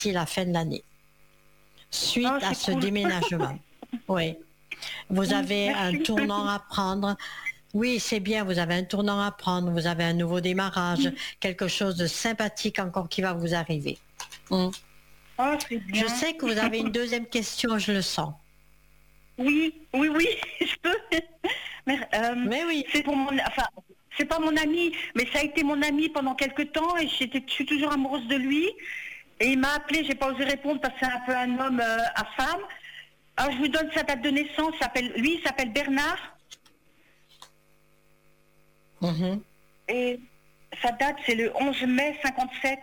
la fin de l'année, suite à ce déménagement. Oui. Vous avez un tournant à prendre. Oui, c'est bien, vous avez un tournant à prendre, vous avez un nouveau démarrage, quelque chose de sympathique encore qui va vous arriver. C'est bien. Je sais que vous avez une deuxième question, je le sens. Oui, je peux. Mais oui. C'est pour c'est pas mon ami, mais ça a été mon ami pendant quelques temps et je suis toujours amoureuse de lui. Et il m'a appelé, j'ai pas osé répondre parce que c'est un peu un homme à femme. Alors je vous donne sa date de naissance, lui il s'appelle Bernard. Et sa date c'est le 11 mai 57.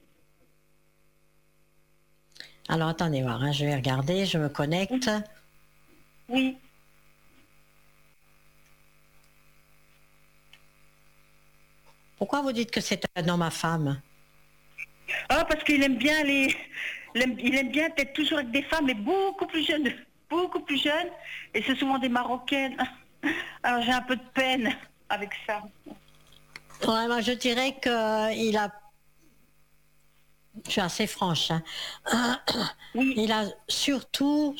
Alors attendez voir, hein, je vais regarder, je me connecte. Oui. Pourquoi vous dites que c'est un homme à femme? Parce qu'il aime bien il aime bien être toujours avec des femmes, mais beaucoup plus jeunes, et c'est souvent des Marocaines. Alors j'ai un peu de peine avec ça. Ouais, moi je dirais qu'il a... Je suis assez franche. Hein. Oui. Il a surtout,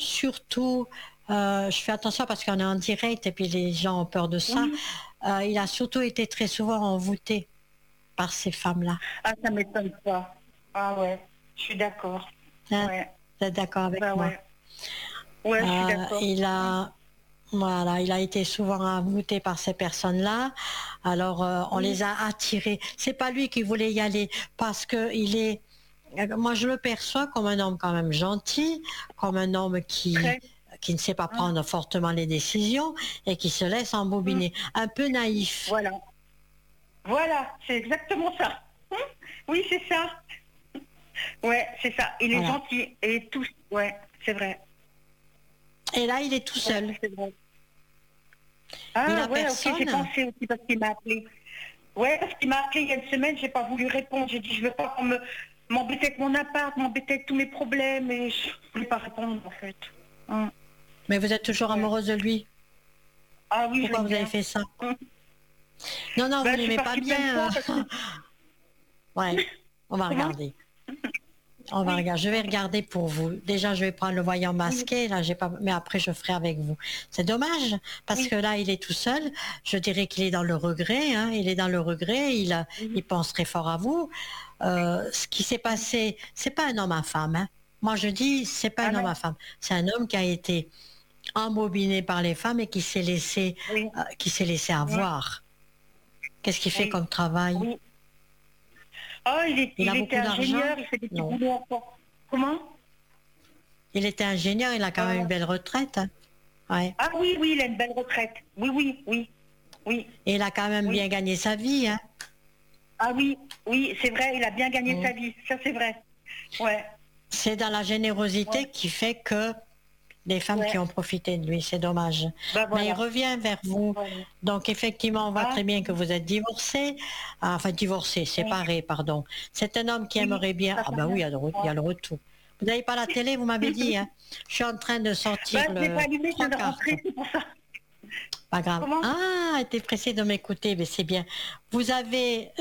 je fais attention parce qu'on est en direct et puis les gens ont peur de ça. Oui. Il a surtout été très souvent envoûté par ces femmes-là. Ah, ça m'étonne pas. Ah ouais, je suis d'accord. Hein? Ouais. Vous êtes d'accord avec moi? Ouais, je suis d'accord. Il a été souvent envoûté par ces personnes-là. Alors, on les a attirés. C'est pas lui qui voulait y aller parce que moi, je le perçois comme un homme quand même gentil, comme un homme qui ne sait pas prendre fortement les décisions et qui se laisse embobiner. Un peu naïf. Voilà, c'est exactement ça. Oui, c'est ça. Ouais, c'est ça. Il est gentil et tout. Ouais, c'est vrai. Et là, il est tout seul. Ouais, c'est vrai. Ah ouais, ok, j'ai pensé aussi parce qu'il m'a appelé. Ouais, parce qu'il m'a appelé il y a une semaine, j'ai pas voulu répondre. J'ai dit, je veux pas m'embêter avec mon appart, m'embêter avec tous mes problèmes et je voulais pas répondre en fait. Mais vous êtes toujours amoureuse de lui? Ah oui, pourquoi vous avez fait ça? Non, vous l'aimez pas bien. Ouais, on va regarder. On va regarder. Je vais regarder pour vous. Déjà, je vais prendre le voyant masqué. Là, j'ai pas. Mais après, je ferai avec vous. C'est dommage parce que là, il est tout seul. Je dirais qu'il est dans le regret. Hein. Il est dans le regret. Il pense très fort à vous. Ce qui s'est passé, c'est pas un homme à femme. Hein. Moi, je dis, c'est pas un homme à femme. C'est un homme qui a été embobiné par les femmes et qui s'est laissé, avoir. Qu'est-ce qu'il fait comme travail? Il était ingénieur, il fait des petits boulots encore. Comment? Il était ingénieur, il a quand même une belle retraite. Hein. Ouais. Ah oui, il a une belle retraite. Oui. Et il a quand même bien gagné sa vie. Hein. Ah oui, c'est vrai, il a bien gagné sa vie. Ça, c'est vrai. Ouais. C'est dans la générosité qui fait que les femmes qui ont profité de lui, c'est dommage. Mais il revient vers vous. Donc effectivement, on voit très bien que vous êtes divorcé. Enfin, divorcé, séparé, pardon. C'est un homme qui aimerait bien... Ah bah oui, il y a le retour. Vous n'avez pas la télé, vous m'avez dit. Hein. Je suis en train de sortir je n'ai pas allumé, je viens de rentrer, c'est pour ça. Pas grave. Elle était pressée de m'écouter, mais c'est bien. Vous avez...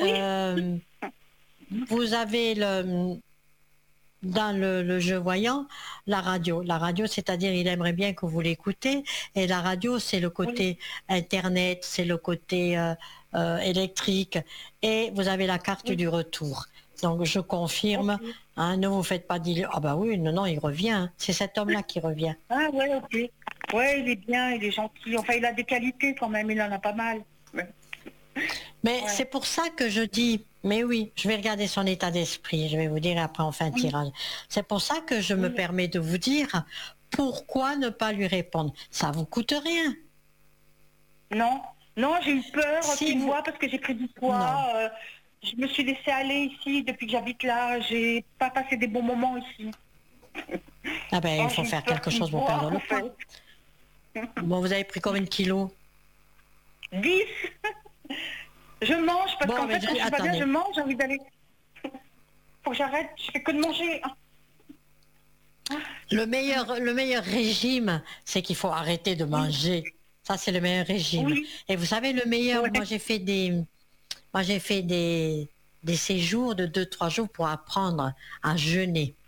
vous avez dans le jeu voyant, la radio. La radio, c'est-à-dire, il aimerait bien que vous l'écoutez. Et la radio, c'est le côté Internet, c'est le côté électrique. Et vous avez la carte du retour. Donc, je confirme, ne vous faites pas dire, ah bah oui, non, il revient. Hein. C'est cet homme-là qui revient. Ah ouais, ok. Ouais, il est bien, il est gentil. Enfin, il a des qualités quand même, il en a pas mal. Mais c'est pour ça que je dis, mais oui, je vais regarder son état d'esprit, je vais vous dire et après on fait un tirage. C'est pour ça que je me permets de vous dire, pourquoi ne pas lui répondre? Ça vous coûte rien. Non, j'ai eu peur qu'il voit parce que j'ai pris du poids. Je me suis laissée aller ici depuis que j'habite là. J'ai pas passé des bons moments ici. Ah ben, il faut faire quelque chose pour perdre le poids. Bon, vous avez pris combien de kilos? 10. Je mange parce qu'en fait, quand je suis pas bien, je mange, j'ai envie d'aller. Faut que j'arrête, je fais que de manger. Le meilleur régime, c'est qu'il faut arrêter de manger. Ça, c'est le meilleur régime. Et vous savez, le meilleur, moi j'ai fait des séjours de 2-3 jours pour apprendre à jeûner.